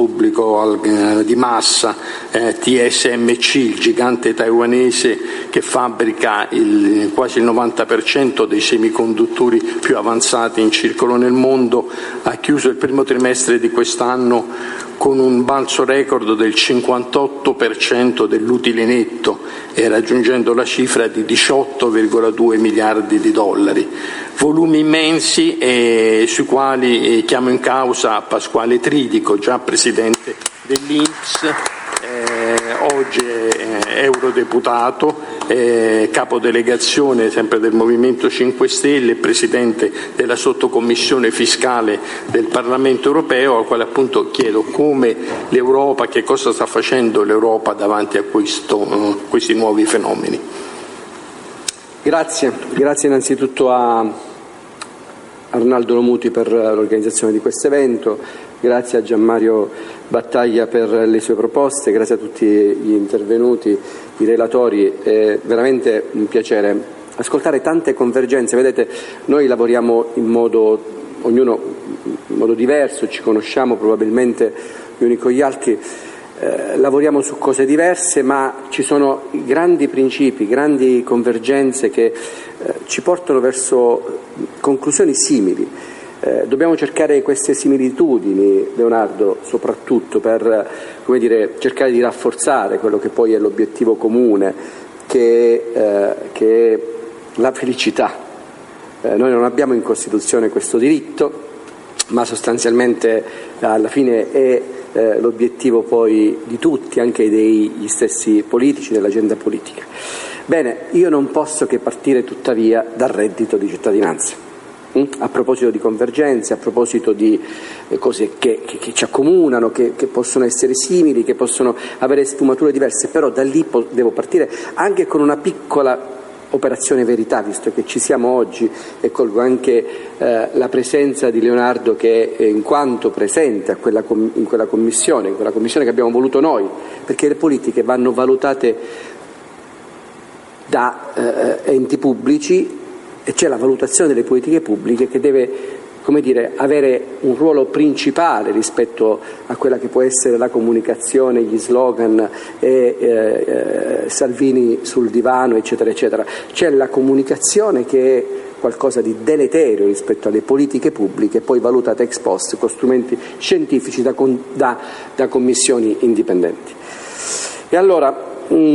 pubblico di massa, TSMC, il gigante taiwanese che fabbrica quasi il 90% dei semiconduttori più avanzati in circolo nel mondo, ha chiuso il primo trimestre di quest'anno con un balzo record del 58% dell'utile netto e raggiungendo la cifra di 18,2 miliardi di dollari. Volumi immensi sui quali chiamo in causa Pasquale Tridico, già presidente dell'INPS, oggi eurodeputato, capodelegazione sempre del Movimento 5 Stelle, presidente della sottocommissione fiscale del Parlamento europeo, al quale appunto chiedo come l'Europa, che cosa sta facendo l'Europa davanti a questi nuovi fenomeni. Grazie innanzitutto a Arnaldo Lomuti per l'organizzazione di questo evento, grazie a Gianmario Battaglia per le sue proposte, grazie a tutti gli intervenuti, i relatori. È veramente un piacere ascoltare tante convergenze. Vedete, noi lavoriamo ognuno in modo diverso, ci conosciamo probabilmente gli uni con gli altri, lavoriamo su cose diverse, ma ci sono grandi principi, grandi convergenze che ci portano verso conclusioni simili. Dobbiamo cercare queste similitudini, Leonardo, soprattutto per cercare di rafforzare quello che poi è l'obiettivo comune, che è la felicità. Noi non abbiamo in Costituzione questo diritto, ma sostanzialmente alla fine è l'obiettivo poi di tutti, anche degli stessi politici, dell'agenda politica. Bene, io non posso che partire tuttavia dal reddito di cittadinanza. A proposito di convergenze, a proposito di cose che ci accomunano, che possono essere simili, che possono avere sfumature diverse, però da lì devo partire anche con una piccola operazione verità, visto che ci siamo oggi, e colgo anche la presenza di Leonardo che in quanto presente in quella commissione che abbiamo voluto noi, perché le politiche vanno valutate da enti pubblici e c'è la valutazione delle politiche pubbliche che deve avere un ruolo principale rispetto a quella che può essere la comunicazione, gli slogan Salvini sul divano, eccetera, eccetera. C'è la comunicazione che è qualcosa di deleterio rispetto alle politiche pubbliche, poi valutata ex post con strumenti scientifici da commissioni indipendenti. E allora,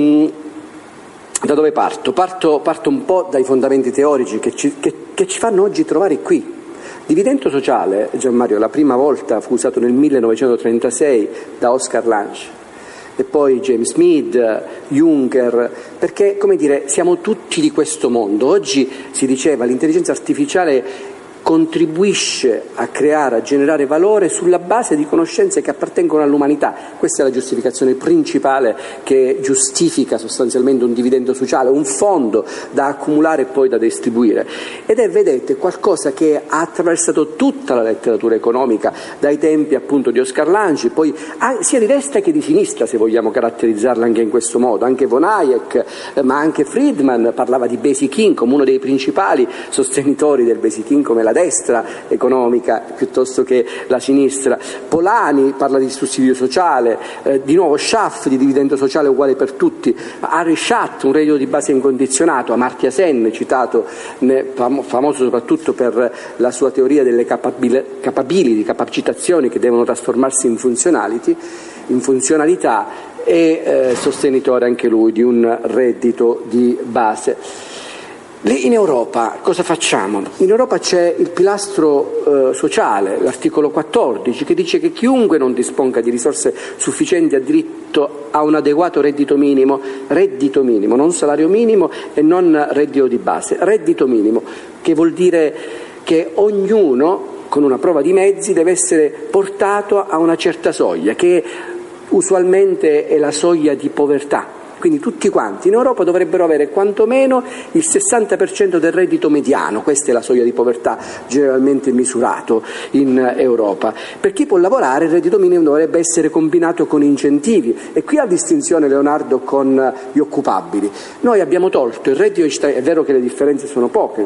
da dove parto? Parto un po' dai fondamenti teorici che ci fanno oggi trovare qui. Dividendo sociale, Gianmario, la prima volta fu usato nel 1936 da Oscar Lange e poi James Mead, Juncker, perché siamo tutti di questo mondo. Oggi si diceva l'intelligenza artificiale contribuisce a creare, a generare valore sulla base di conoscenze che appartengono all'umanità. Questa è la giustificazione principale che giustifica sostanzialmente un dividendo sociale, un fondo da accumulare e poi da distribuire. Ed è, vedete, qualcosa che ha attraversato tutta la letteratura economica, dai tempi appunto di Oscar Lange, poi sia di destra che di sinistra, se vogliamo caratterizzarla anche in questo modo. Anche von Hayek, ma anche Friedman parlava di basic income, uno dei principali sostenitori del basic income, la destra economica piuttosto che la sinistra. Polani parla di sussidio sociale, di nuovo Schaff di dividendo sociale uguale per tutti, Harry Schacht un reddito di base incondizionato, Amartya Sen citato, famoso soprattutto per la sua teoria delle capacitazioni che devono trasformarsi in funzionalità, e sostenitore anche lui di un reddito di base. Lì in Europa cosa facciamo? In Europa c'è il pilastro sociale, l'articolo 14, che dice che chiunque non disponga di risorse sufficienti ha diritto a un adeguato reddito minimo, non salario minimo e non reddito di base, reddito minimo, che vuol dire che ognuno con una prova di mezzi deve essere portato a una certa soglia, che usualmente è la soglia di povertà. Quindi tutti quanti in Europa dovrebbero avere quantomeno il 60% del reddito mediano, questa è la soglia di povertà generalmente misurato in Europa. Per chi può lavorare il reddito minimo dovrebbe essere combinato con incentivi, e qui ha distinzione Leonardo con gli occupabili. Noi abbiamo tolto il reddito di cittadinanza, è vero che le differenze sono poche,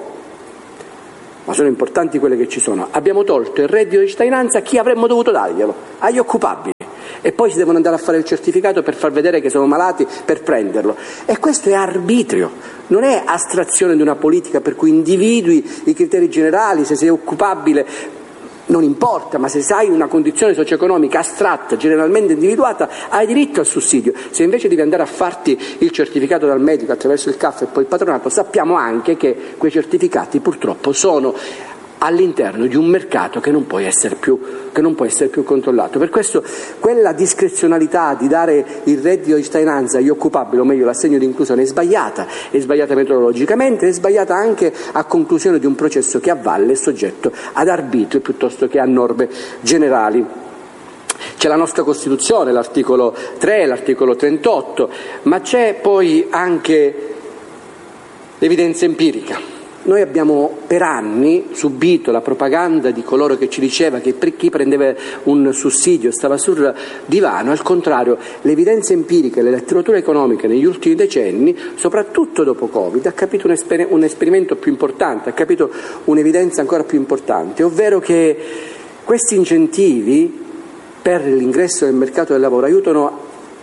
ma sono importanti quelle che ci sono. Abbiamo tolto il reddito di cittadinanza a chi avremmo dovuto darglielo, agli occupabili. e poi si devono andare a fare il certificato per far vedere che sono malati per prenderlo. E questo è arbitrio, non è astrazione di una politica per cui individui i criteri generali, se sei occupabile non importa, ma se hai una condizione socio-economica astratta, generalmente individuata, hai diritto al sussidio. Se invece devi andare a farti il certificato dal medico attraverso il CAF e poi il patronato, sappiamo anche che quei certificati purtroppo sono all'interno di un mercato che non può essere più controllato. Per questo quella discrezionalità di dare il reddito di cittadinanza agli occupabili, o meglio l'assegno di inclusione, è sbagliata metodologicamente, è sbagliata anche a conclusione di un processo che a valle è soggetto ad arbitrio piuttosto che a norme generali. C'è la nostra Costituzione, l'articolo 3, l'articolo 38, ma c'è poi anche l'evidenza empirica. Noi abbiamo per anni subito la propaganda di coloro che ci diceva che chi prendeva un sussidio stava sul divano. Al contrario, l'evidenza empirica e la letteratura economica negli ultimi decenni, soprattutto dopo Covid, ha capito un esperimento più importante, ha capito un'evidenza ancora più importante, ovvero che questi incentivi per l'ingresso nel mercato del lavoro aiutano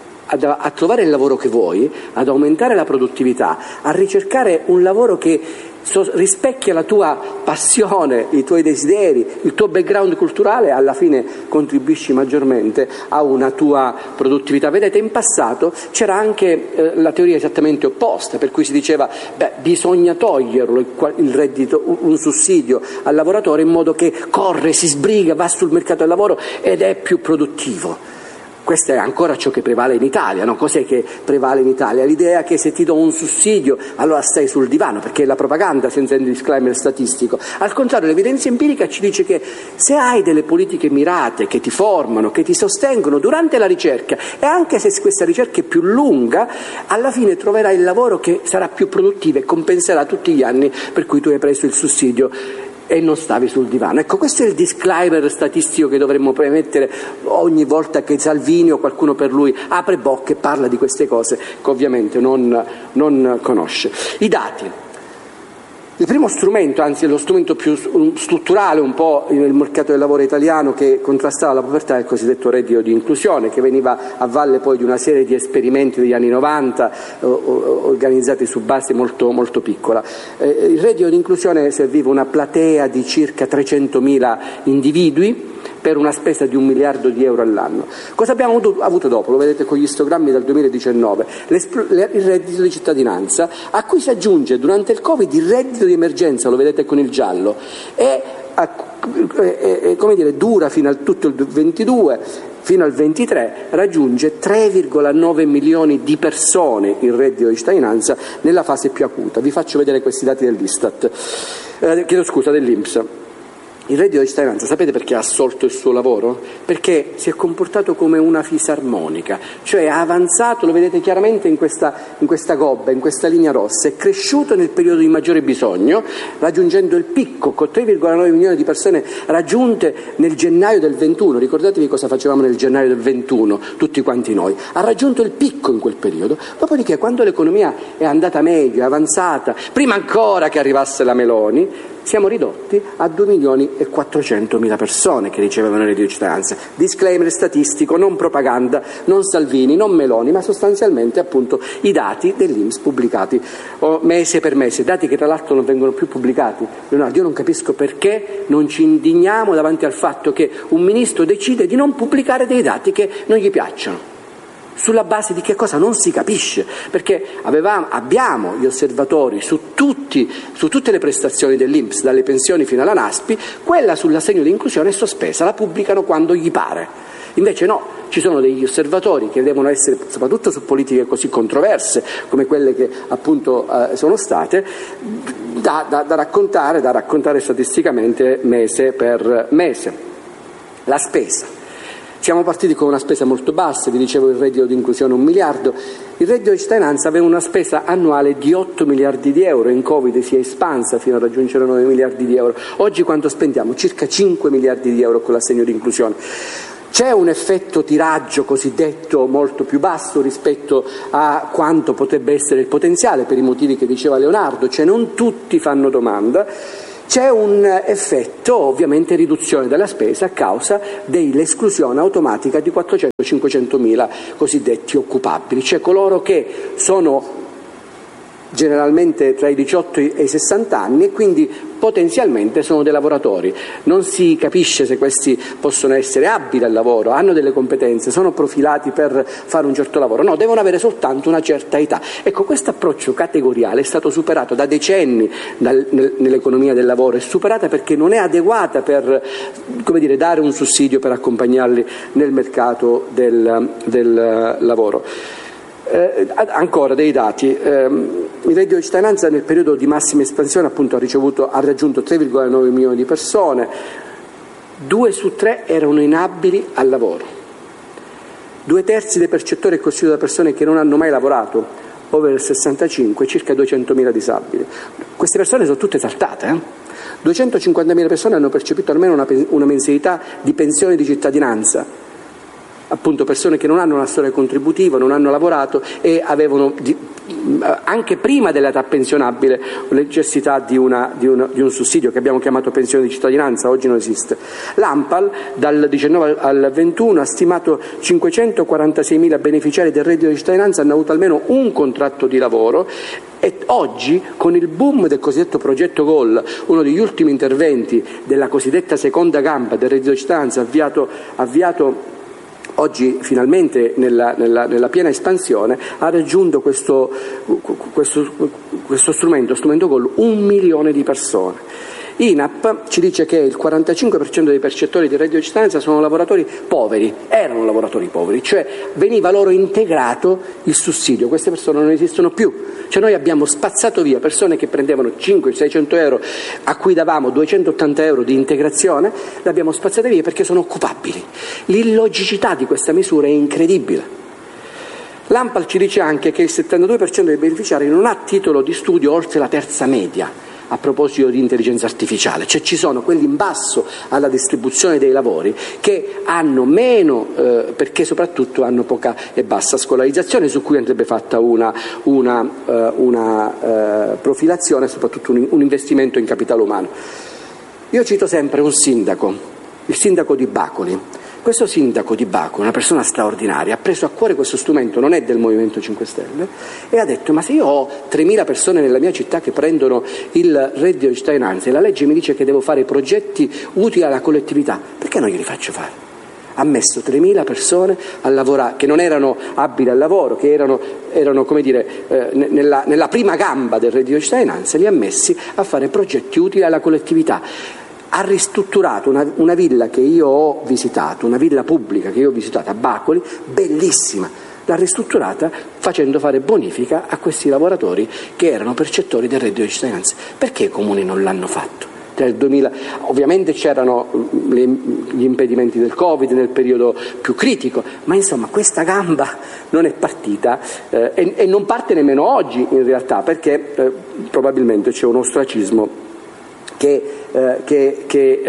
a trovare il lavoro che vuoi, ad aumentare la produttività, a ricercare un lavoro che rispecchia la tua passione, i tuoi desideri, il tuo background culturale, alla fine contribuisci maggiormente a una tua produttività. Vedete, in passato c'era anche la teoria esattamente opposta, per cui si diceva bisogna toglierlo il reddito, un sussidio al lavoratore in modo che corre, si sbriga, va sul mercato del lavoro ed è più produttivo. Questo è ancora ciò che prevale in Italia, no? Cos'è che prevale in Italia? L'idea che se ti do un sussidio allora stai sul divano, perché è la propaganda senza il disclaimer statistico. Al contrario, l'evidenza empirica ci dice che se hai delle politiche mirate che ti formano, che ti sostengono durante la ricerca, e anche se questa ricerca è più lunga, alla fine troverai il lavoro che sarà più produttivo e compenserà tutti gli anni per cui tu hai preso il sussidio e non stavi sul divano. Ecco, questo è il disclaimer statistico che dovremmo premettere ogni volta che Salvini o qualcuno per lui apre bocca e parla di queste cose che ovviamente non conosce. I dati. Il primo strumento, anzi lo strumento più strutturale un po' nel mercato del lavoro italiano che contrastava la povertà è il cosiddetto reddito di inclusione, che veniva a valle poi di una serie di esperimenti degli anni 90 organizzati su base molto, molto piccola. Il reddito di inclusione serviva una platea di circa 300.000 individui per una spesa di 1 miliardo di euro all'anno. Cosa abbiamo avuto dopo? Lo vedete con gli istogrammi del 2019, il reddito di cittadinanza, a cui si aggiunge durante il Covid il reddito di emergenza, lo vedete con il giallo, e dura fino al tutto il 22, fino al 23 raggiunge 3,9 milioni di persone il reddito di cittadinanza nella fase più acuta. Vi faccio vedere questi dati dell'Istat, dell'INPS. Il reddito di cittadinanza, sapete perché ha assolto il suo lavoro? Perché si è comportato come una fisarmonica, cioè ha avanzato, lo vedete chiaramente in questa gobba, in questa linea rossa, è cresciuto nel periodo di maggiore bisogno, raggiungendo il picco con 3,9 milioni di persone raggiunte nel gennaio del 21. Ricordatevi cosa facevamo nel gennaio del 21, tutti quanti noi. Ha raggiunto il picco in quel periodo, dopodiché quando l'economia è andata meglio, è avanzata, prima ancora che arrivasse la Meloni, siamo ridotti a 2.400.000 persone che ricevevano il reddito di cittadinanza. Disclaimer statistico, non propaganda, non Salvini, non Meloni, ma sostanzialmente appunto i dati dell'INPS pubblicati mese per mese, dati che tra l'altro non vengono più pubblicati. Leonardo, io non capisco perché non ci indigniamo davanti al fatto che un ministro decide di non pubblicare dei dati che non gli piacciono. Sulla base di che cosa? Non si capisce, perché abbiamo gli osservatori su tutte le prestazioni dell'INPS, dalle pensioni fino alla NASPI, quella sull'assegno di inclusione è sospesa, la pubblicano quando gli pare. Invece no, ci sono degli osservatori che devono essere, soprattutto su politiche così controverse come quelle che appunto sono state, da raccontare statisticamente mese per mese. La spesa. Siamo partiti con una spesa molto bassa, vi dicevo il reddito di inclusione 1 miliardo, il reddito di cittadinanza aveva una spesa annuale di 8 miliardi di euro, in Covid si è espansa fino a raggiungere 9 miliardi di euro, oggi quanto spendiamo? Circa 5 miliardi di euro con l'assegno di inclusione. C'è un effetto tiraggio cosiddetto molto più basso rispetto a quanto potrebbe essere il potenziale per i motivi che diceva Leonardo, cioè non tutti fanno domanda. C'è un effetto, ovviamente, riduzione della spesa a causa dell'esclusione automatica di 400-500 mila cosiddetti occupabili, cioè coloro che sono generalmente tra i 18 e i 60 anni e quindi potenzialmente sono dei lavoratori. Non si capisce se questi possono essere abili al lavoro, hanno delle competenze, sono profilati per fare un certo lavoro. No, devono avere soltanto una certa età. Ecco, questo approccio categoriale è stato superato da decenni nell'economia del lavoro, è superata perché non è adeguata per, come dire, dare un sussidio per accompagnarli nel mercato del lavoro. Ancora dei dati. Il reddito di cittadinanza nel periodo di massima espansione appunto ha raggiunto 3,9 milioni di persone, 2 su 3 erano inabili al lavoro, 2/3 dei percettori è costituito da persone che non hanno mai lavorato, over il 65, circa 200.000 disabili. Queste persone sono tutte esaltate, 250.000 persone hanno percepito almeno una mensilità di pensione di cittadinanza, appunto persone che non hanno una storia contributiva, non hanno lavorato e avevano anche prima dell'età pensionabile necessità di un sussidio che abbiamo chiamato pensione di cittadinanza, oggi non esiste. L'ANPAL dal 19 al 21 ha stimato 546.000 beneficiari del reddito di cittadinanza, hanno avuto almeno un contratto di lavoro e oggi, con il boom del cosiddetto progetto GOL, uno degli ultimi interventi della cosiddetta seconda gamba del reddito di cittadinanza avviato oggi finalmente nella piena espansione, ha raggiunto questo strumento GOL 1 milione di persone. INAP ci dice che il 45% dei percettori di reddito di cittadinanza sono lavoratori poveri, erano lavoratori poveri, cioè veniva loro integrato il sussidio, queste persone non esistono più, cioè noi abbiamo spazzato via persone che prendevano 500-600 euro a cui davamo 280 euro di integrazione, le abbiamo spazzate via perché sono occupabili. L'illogicità di questa misura è incredibile. L'ANPAL ci dice anche che il 72% dei beneficiari non ha titolo di studio oltre la terza media, a proposito di intelligenza artificiale, cioè ci sono quelli in basso alla distribuzione dei lavori che hanno meno, perché soprattutto hanno poca e bassa scolarizzazione, su cui andrebbe fatta una profilazione, soprattutto un investimento in capitale umano. Io cito sempre un sindaco, il sindaco di Bacoli. Questo sindaco di Bacoli, una persona straordinaria, ha preso a cuore questo strumento, non è del Movimento 5 Stelle, e ha detto: ma se io ho 3.000 persone nella mia città che prendono il reddito di cittadinanza e la legge mi dice che devo fare progetti utili alla collettività, perché non glieli faccio fare? Ha messo 3.000 persone a lavorare che non erano abili al lavoro, che erano come dire, nella prima gamba del reddito di cittadinanza, li ha messi a fare progetti utili alla collettività. Ha ristrutturato una villa che io ho visitato, una villa pubblica che io ho visitato a Bacoli, bellissima, l'ha ristrutturata facendo fare bonifica a questi lavoratori che erano percettori del reddito di cittadinanza. Perché i comuni non l'hanno fatto? Nel 2000, ovviamente c'erano gli impedimenti del Covid nel periodo più critico, ma insomma questa gamba non è partita e non parte nemmeno oggi in realtà, perché probabilmente c'è un ostracismo che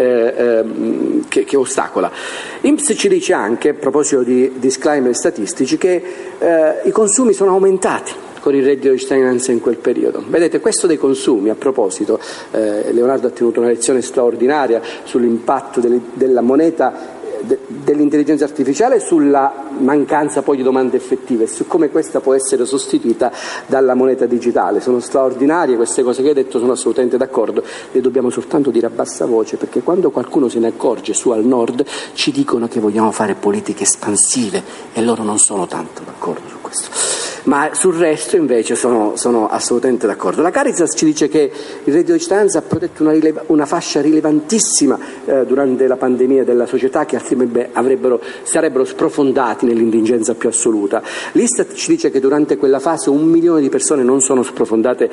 ostacola. INPS ci dice anche, a proposito di disclaimer statistici, che i consumi sono aumentati con il reddito di cittadinanza in quel periodo. Vedete, questo dei consumi, a proposito, Leonardo ha tenuto una lezione straordinaria sull'impatto della moneta dell'intelligenza artificiale, sulla mancanza poi di domande effettive, su come questa può essere sostituita dalla moneta digitale. Sono straordinarie queste cose che hai detto, sono assolutamente d'accordo, le dobbiamo soltanto dire a bassa voce, perché quando qualcuno se ne accorge su al nord ci dicono che vogliamo fare politiche espansive e loro non sono tanto d'accordo su questo. Ma sul resto invece sono assolutamente d'accordo. La Caritas ci dice che il reddito di cittadinanza ha protetto una fascia rilevantissima durante la pandemia della società, che altrimenti sarebbero sprofondati nell'indigenza più assoluta. L'Istat ci dice che durante quella fase 1 milione di persone non sono sprofondate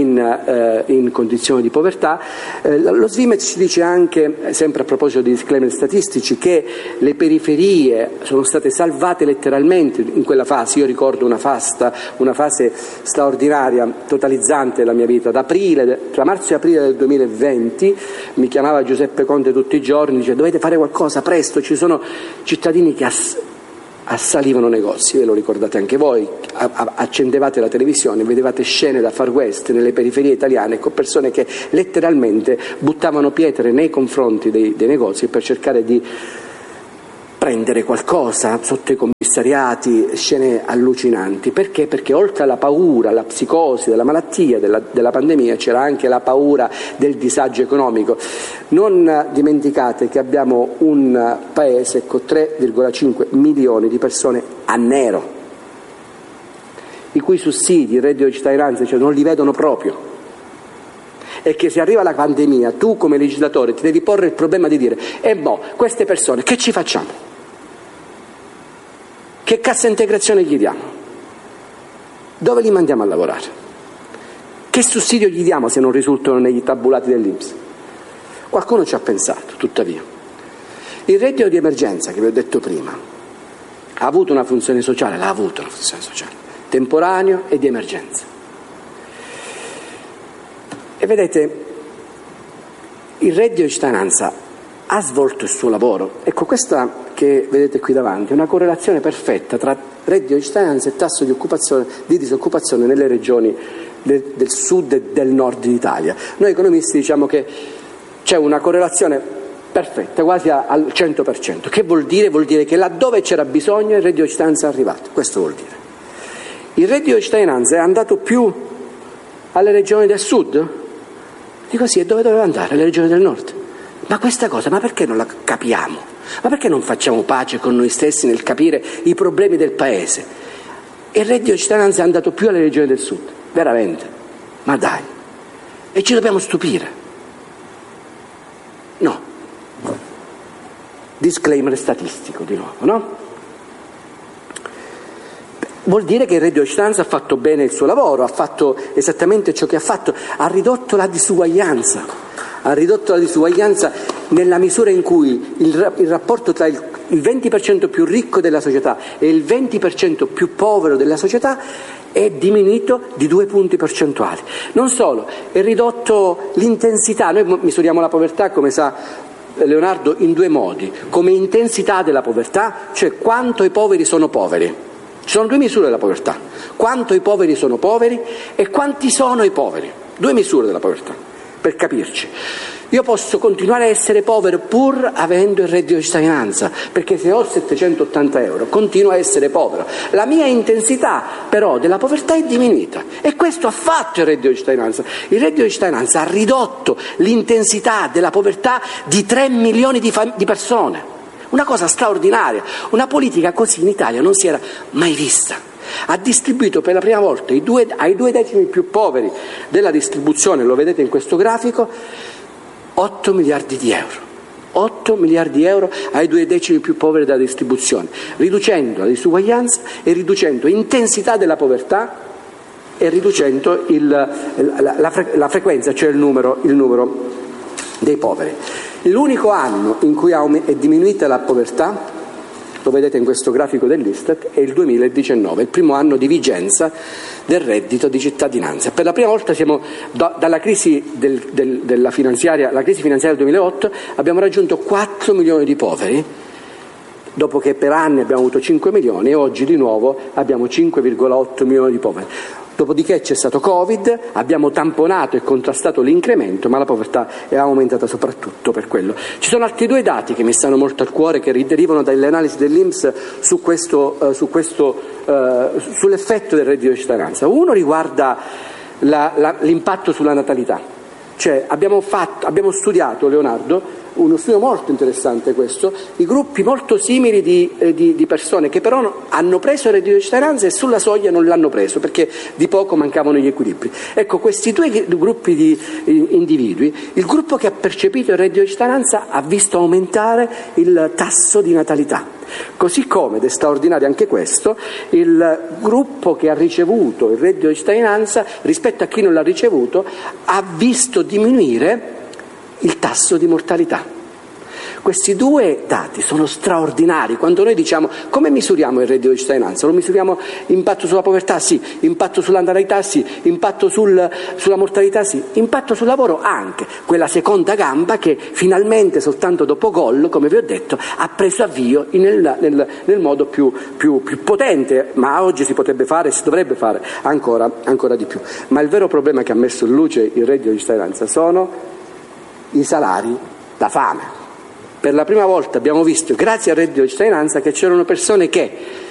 in condizioni di povertà. Lo Svimez ci dice anche, sempre a proposito di disclaimer statistici, che le periferie sono state salvate letteralmente in quella fase. Io ricordo una fase straordinaria, totalizzante della mia vita. Tra marzo e aprile del 2020 mi chiamava Giuseppe Conte tutti i giorni, dice: dovete fare qualcosa presto, ci sono cittadini che assalivano negozi, ve lo ricordate anche voi, accendevate la televisione, vedevate scene da Far West nelle periferie italiane con persone che letteralmente buttavano pietre nei confronti dei negozi per cercare di prendere qualcosa sotto i commissariati, scene allucinanti. Perché? Perché oltre alla paura, alla psicosi della malattia, della pandemia, c'era anche la paura del disagio economico. Non dimenticate che abbiamo un paese con 3,5 milioni di persone a nero, i cui sussidi, il reddito di cittadinanza, non li vedono proprio. E che se arriva la pandemia, tu come legislatore ti devi porre il problema di dire: queste persone che ci facciamo? Che cassa integrazione gli diamo? Dove li mandiamo a lavorare? Che sussidio gli diamo se non risultano negli tabulati dell'INPS? Qualcuno ci ha pensato, tuttavia. Il reddito di emergenza, che vi ho detto prima, ha avuto una funzione sociale, l'ha avuto una funzione sociale, temporaneo e di emergenza. E vedete, il reddito di cittadinanza ha svolto il suo lavoro. Ecco, questa che vedete qui davanti è una correlazione perfetta tra reddito di cittadinanza e tasso di disoccupazione nelle regioni del sud e del nord d'Italia. Noi economisti diciamo che c'è una correlazione perfetta, quasi al 100%. Che vuol dire? Vuol dire che laddove c'era bisogno il reddito di cittadinanza è arrivato. Questo vuol dire. Il reddito di cittadinanza è andato più alle regioni del sud? Dico sì, e dove doveva andare? Alle regioni del nord. Ma questa cosa, ma perché non la capiamo? Ma perché non facciamo pace con noi stessi nel capire i problemi del Paese? E il reddito di cittadinanza è andato più alle regioni del sud, veramente? Ma dai, e ci dobbiamo stupire? No. Disclaimer statistico di nuovo, no? Vuol dire che il reddito di cittadinanza ha fatto bene il suo lavoro, ha fatto esattamente ciò che ha fatto, ha ridotto la disuguaglianza. Ha ridotto la disuguaglianza nella misura in cui il rapporto tra il 20% più ricco della società e il 20% più povero della società è diminuito di 2 punti percentuali. Non solo, è ridotto l'intensità. Noi misuriamo la povertà, come sa Leonardo, in 2 modi: come intensità della povertà, cioè quanto i poveri sono poveri. Ci sono 2 misure della povertà: quanto i poveri sono poveri e quanti sono i poveri. 2 misure della povertà. Per capirci, io posso continuare a essere povero pur avendo il reddito di cittadinanza, perché se ho 780 euro continuo a essere povero. La mia intensità però della povertà è diminuita, e questo ha fatto il reddito di cittadinanza. Il reddito di cittadinanza ha ridotto l'intensità della povertà di 3 milioni di persone. Una cosa straordinaria, una politica così in Italia non si era mai vista. Ha distribuito per la prima volta ai 2 decimi più poveri della distribuzione, lo vedete in questo grafico, 8 miliardi di euro. 8 miliardi di euro ai 2 decimi più poveri della distribuzione, riducendo la disuguaglianza e riducendo l'intensità della povertà e riducendo la frequenza, cioè il numero dei poveri. L'unico anno in cui è diminuita la povertà, lo vedete in questo grafico dell'Istat, è il 2019, il primo anno di vigenza del reddito di cittadinanza. Per la prima volta siamo dalla crisi della finanziaria, la crisi finanziaria del 2008, abbiamo raggiunto 4 milioni di poveri, dopo che per anni abbiamo avuto 5 milioni e oggi di nuovo abbiamo 5,8 milioni di poveri. Dopodiché c'è stato Covid, abbiamo tamponato e contrastato l'incremento, ma la povertà è aumentata soprattutto per quello. Ci sono altri 2 dati che mi stanno molto al cuore, che derivano dalle analisi dell'INPS sull'effetto del reddito di cittadinanza. Uno riguarda l'impatto sulla natalità. Cioè abbiamo studiato, Leonardo, uno studio molto interessante questo, i gruppi molto simili di persone che però hanno preso il reddito di cittadinanza e sulla soglia non l'hanno preso perché di poco mancavano gli equilibri. Ecco, questi 2 gruppi di individui, il gruppo che ha percepito il reddito di cittadinanza ha visto aumentare il tasso di natalità, così come, ed è straordinario anche questo, il gruppo che ha ricevuto il reddito di cittadinanza rispetto a chi non l'ha ricevuto ha visto diminuire il tasso di mortalità. Questi due dati sono straordinari. Quando noi diciamo come misuriamo il reddito di cittadinanza, lo misuriamo impatto sulla povertà, sì, impatto sull'anzianità, sì, impatto sulla mortalità, sì, impatto sul lavoro anche, quella seconda gamba che finalmente soltanto dopo Gol, come vi ho detto, ha preso avvio nel modo più potente, ma oggi si potrebbe fare, si dovrebbe fare ancora di più. Ma il vero problema che ha messo in luce il reddito di cittadinanza sono i salari da fame. Per la prima volta abbiamo visto, grazie al reddito di cittadinanza, che c'erano persone che